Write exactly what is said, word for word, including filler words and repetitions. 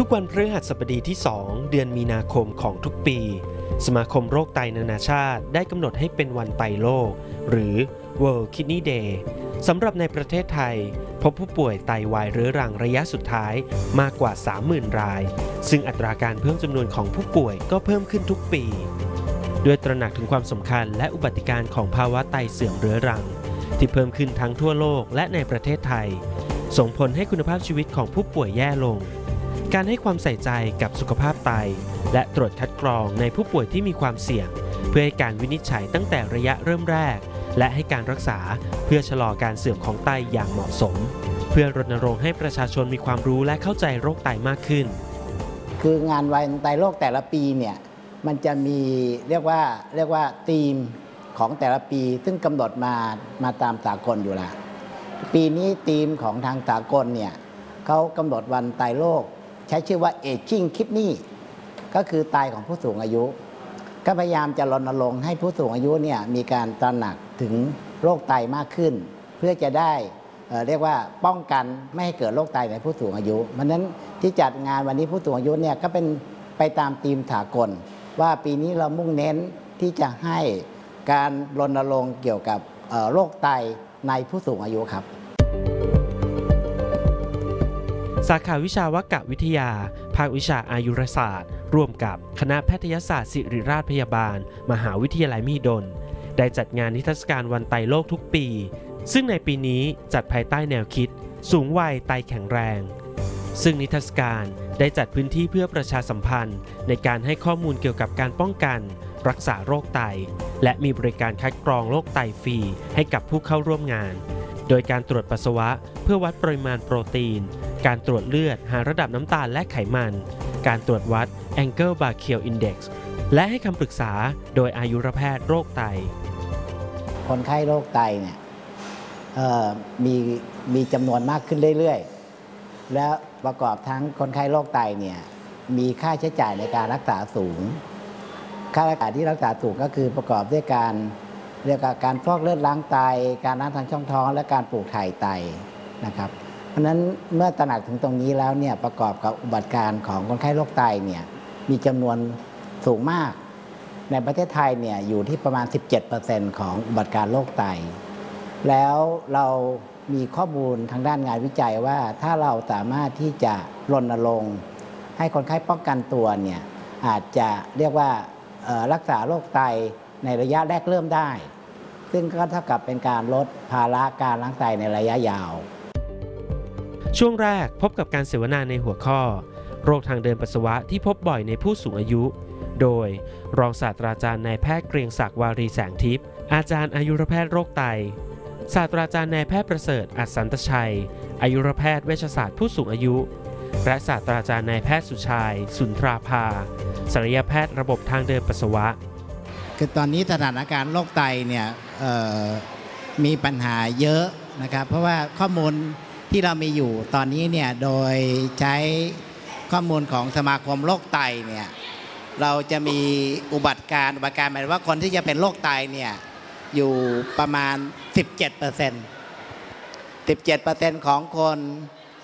กวันพฤหัสบดีที่สองเดือนมีนาคมของทุกปีสมาคมโรคไตนานาชาติได้กำหนดให้เป็นวันไตโลกหรือ World Kidney Day สำหรับในประเทศไทยพบผู้ป่วยไตวายเรื้อรังระยะสุดท้ายมากกว่า สามหมื่น รายซึ่งอัตราการเพิ่มจำนวนของผู้ป่วยก็เพิ่มขึ้นทุกปีด้วยตระหนักถึงความสำคัญและอุบัติการของภาวะไตเสื่อมเรื้อรังที่เพิ่มขึ้นทั้งทั่วโลกและในประเทศไทยส่งผลให้คุณภาพชีวิตของผู้ป่วยแย่ลงการให้ความใส่ใจกับสุขภาพไตและตรวจคัดกรองในผู้ป่วยที่มีความเสี่ยงเพื่อให้การวินิจฉัยตั้งแต่ระยะเริ่มแรกและให้การรักษาเพื่อชะลอการเสื่อมของไตอย่างเหมาะสมเพื่อรณรงค์ให้ประชาชนมีความรู้และเข้าใจโรคไตมากขึ้นคืองานวันไตโลกแต่ละปีเนี่ยมันจะมีเรียกว่าเรียกว่าธีมของแต่ละปีซึ่งกำหนดมามาตามสากลอยู่แล้วปีนี้ธีมของทางสากลเนี่ยเขากำหนดวันไตโลกใช้ชื่อว่า Aging Kidney ก็คือไตของผู้สูงอายุก็พยายามจะรณรงค์ให้ผู้สูงอายุเนี่ยมีการตระหนักถึงโรคไตมากขึ้นเพื่อจะได้เอ่อเรียกว่าป้องกันไม่ให้เกิดโรคไตในผู้สูงอายุเพราะฉะนั้นที่จัดงานวันนี้ผู้สูงอายุเนี่ยก็เป็นไปตามธีมสากลว่าปีนี้เรามุ่งเน้นที่จะให้การรณรงค์เกี่ยวกับโรคไตในผู้สูงอายุครับสาขาวิชาวกวิทยาภาควิชาอายุรศาสตร์ร่วมกับคณะแพทยศาสตร์ศิริราชพยาบาลมหาวิทยาลัยมหิดลได้จัดงานนิทรรศการวันไตโลกทุกปีซึ่งในปีนี้จัดภายใต้แนวคิดสูงวัยไตแข็งแรงซึ่งนิทรรศการได้จัดพื้นที่เพื่อประชาสัมพันธ์ในการให้ข้อมูลเกี่ยวกับการป้องกันรักษาโรคไตและมีบริการคัดกรองโรคไตฟรีให้กับผู้เข้าร่วมงานโดยการตรวจปัสสาวะเพื่อวัดปริมาณโปรตีนการตรวจเลือดหาระดับน้ำตาลและไขมันการตรวจวัด Angle Brachial Index และให้คำปรึกษาโดยอายุรแพทย์โรคไตคนไข้โรคไตเนี่ยมีมีจำนวนมากขึ้นเรื่อยๆและประกอบทั้งคนไข้โรคไตเนี่ยมีค่าใช้จ่ายในการรักษาสูงค่ารักษาที่รักษาสูงก็คือประกอบด้วยการเรียกว่าการฟอกเลือดล้างไตการล้างทางช่องท้องและการปลูกถ่ายไตนะครับเพราะฉะนั้นเมื่อตระหนักถึงตรงนี้แล้วเนี่ยประกอบกับอุบัติการของคนไข้โรคไตเนี่ยมีจำนวนสูงมากในประเทศไทยเนี่ยอยู่ที่ประมาณ สิบเจ็ดเปอร์เซ็นต์ ของอุบัติการโรคไตแล้วเรามีข้อมูลทางด้านงานวิจัยว่าถ้าเราสามารถที่จะรณรงค์ให้คนไข้ป้องกันตัวเนี่ยอาจจะเรียกว่ารักษาโรคไตในระยะแรกเริ่มได้ซึ่งก็เท่ากับเป็นการลดภาระการล้างไตในระยะยาวช่วงแรกพบกับการเสวนาในหัวข้อโรคทางเดินปัสสาวะที่พบบ่อยในผู้สูงอายุโดยรองศาสตราจารย์นายแพทย์เกรียงศักดิ์วารีแสงทิพย์อาจารย์อายุรแพทย์โรคไตศาสตราจารย์นายแพทย์ประเสริฐอัศสันตชัยอายุรแพทย์เวชศาสตร์ผู้สูงอายุและศาสตราจารย์นายแพทย์สุชัยสุนทราภาศัลยแพทย์ระบบทางเดินปัสสาวะคือตอนนี้สถานการณ์โรคไตเนี่ยมีปัญหาเยอะนะครับเพราะว่าข้อมูลที่เรามีอยู่ตอนนี้เนี่ยโดยใช้ข้อมูลของสมาคมโรคไตเนี่ยเราจะมีอุบัติการอุบัติการหมายว่าคนที่จะเป็นโรคไตเนี่ยอยู่ประมาณ สิบเจ็ดเปอร์เซ็นต์ สิบเจ็ดเปอร์เซ็นต์ ของคน